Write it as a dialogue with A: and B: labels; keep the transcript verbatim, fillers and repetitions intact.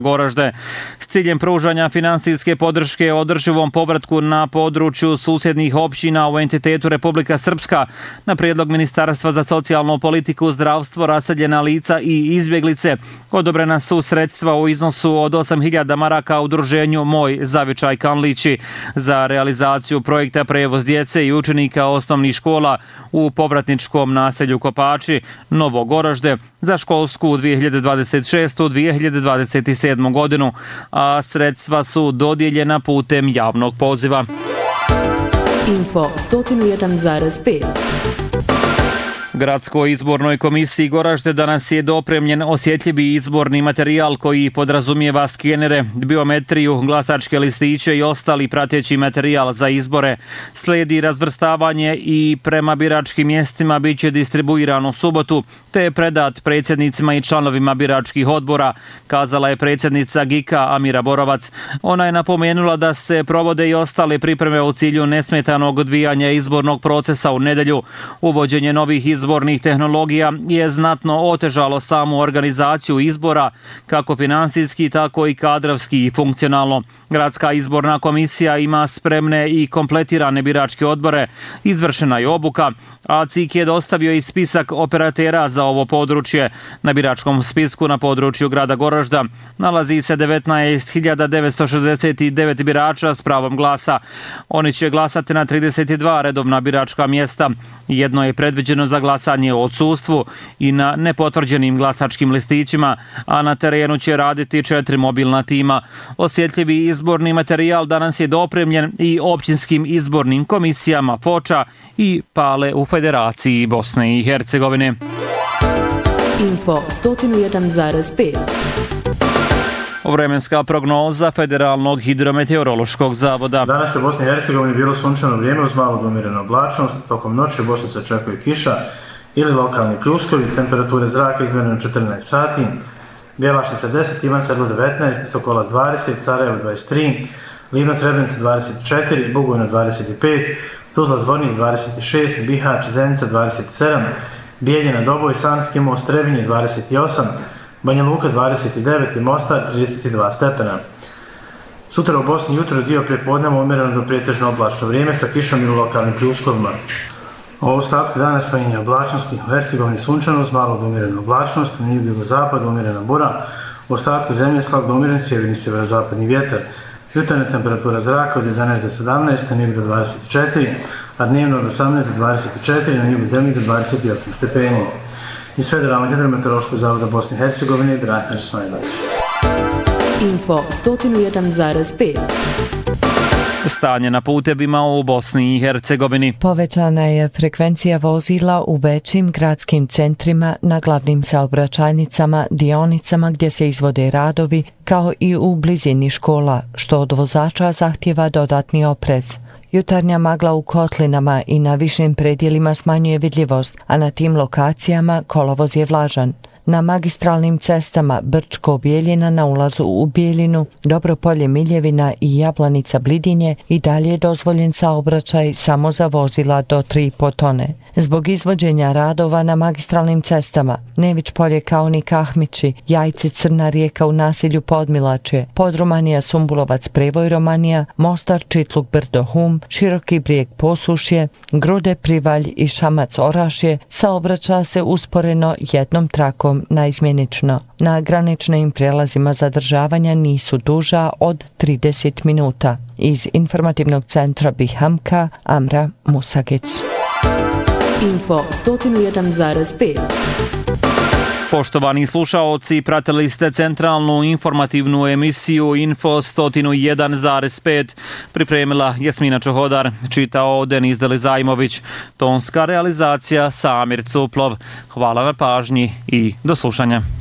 A: Goražde s ciljem pružanja finansijske podrške održivom povratku na području susjednih općina u entitetu Republika Srpska na prijedlog Ministarstva za socijalnu politiku, zdravstvo, raseljena lica i izbjeglice odobrena su sredstva u iznosu od osam hiljada maraka udruženju Moj zavičaj Kanlići za realizaciju projekta prevoz djece i učenika osnovnih škola u povratničkom naselju Kopači, Novo Goražde za školsku dvije hiljade dvadeset šeste dvije hiljade dvadeset sedme godinu, a sredstva su dodijeljena putem javnog poziva.
B: Info sto jedan zarez pet.
A: Gradskoj izbornoj komisiji Goražde danas je dopremljen osjetljivi izborni materijal koji podrazumijeva skenere, biometriju, glasačke listiće i ostali prateći materijal za izbore. Slijedi razvrstavanje i prema biračkim mjestima bit će distribuiran u subotu, te je predat predsjednicima i članovima biračkih odbora, kazala je predsjednica G I K-a Amira Borovac. Ona je napomenula da se provode i ostale pripreme u cilju nesmetanog odvijanja izbornog procesa u nedjelju. Uvođenje novih izbornih izbornih tehnologija je znatno otežalo samu organizaciju izbora, kako finansijski, tako i kadrovski i funkcionalno. Gradska izborna komisija ima spremne i kompletirane biračke odbore, izvršena je obuka, a C I K je dostavio i spisak operatera za ovo područje. Na biračkom spisku na području grada Goražda nalazi se devetnaest hiljada devetsto šezdeset devet birača s pravom glasa. Oni će glasati na trideset dva redovna biračka mjesta. Jedno je predviđeno za glasanje u odsustvu i na nepotvrđenim glasačkim listićima, a na terenu će raditi četiri mobilna tima. Osjetljivi izborni materijal danas je dopremljen i općinskim izbornim komisijama Foča i Pale u Federaciji Bosne i Hercegovine.
B: Info sto jedan zarez pet.
A: Vremenska prognoza Federalnog hidrometeorološkog zavoda.
C: Danas u Bosni i Hercegovini bilo sunčano vrijeme uz malo do umjerene oblačnost. Tokom noći u Bosni se očekuje kiša ili lokalni pljuskovi. Temperature zraka izmjerene četrnaest sati. Bjelašnica deset, Ivan Sedlo devetnaest, Sokolac dvadeset, Sarajevo dvadeset tri, Livno Srebrenica dvadeset četiri, Bugojno dvadeset pet, Tuzla Zvornik dvadeset šest, Bihać, Zenica dvadeset sedam, Bijeljina, Doboj, Sanski most, Trebinje dvadeset osam, Banja Luka dvadeset devet i Mostar trideset dva stepena. Sutra u Bosni jutro dio prijepodneva umjereno do prijetežno oblačno vrijeme sa kišom ili lokalnim pljuskovima. U ostatku dana smanjenje oblačnosti, u Hercegovini sunčano uz malo do umjerene oblačnost, na jugu i jugozapadu umjerena bura, u ostatku zemlje slab do umjeren sjeverni sjeverozapadni vjetar. Jutarnja temperatura zraka od jedanaest do sedamnaest, na jugu do dvadeset četiri, a dnevno od osamnaest do dvadeset četiri, na jugu zemlje do dvadeset osam stepeni. Iz Federalnog hidrometeorološkog zavoda Bosne i Hercegovine, Brahimir Smajlović.
B: Info sto jedan zarez pet.
A: Stanje na putevima u Bosni i Hercegovini.
D: Povećana je frekvencija vozila u većim gradskim centrima, na glavnim saobraćajnicama, dionicama gdje se izvode radovi, kao i u blizini škola, što od vozača zahtjeva dodatni oprez. Jutarnja magla u kotlinama i na višim predjelima smanjuje vidljivost, a na tim lokacijama kolovoz je vlažan. Na magistralnim cestama Brčko-Bijeljina na ulazu u Bijeljinu, Dobropolje-Miljevina i Jablanica-Blidinje i dalje je dozvoljen saobraćaj samo za vozila do tri i po tone. Zbog izvođenja radova na magistralnim cestama Nević Polje, Kaonik, Ahmići, Jajci, Crna Rijeka u naselju Podmilačje, Podrumanija, Sumbulovac, Prevoj, Romanija, Mostar, Čitluk, Brdo, Hum, Široki Brijeg, Posušje, Grude, Privalj i Šamac, Orašje saobraća se usporeno jednom trakom naizmjenično. Na graničnim prijelazima zadržavanja nisu duža od trideset minuta. Iz informativnog centra Bihamka, Amra Musagić.
B: Info sto jedan zarez pet.
A: Poštovani slušaoci, pratili ste centralnu informativnu emisiju Info sto jedan zarez pet. Pripremila Jasmina Čohodar, čitao Denis Delizajmović, tonska realizacija Samir Cuplov. Hvala na pažnji i do slušanja.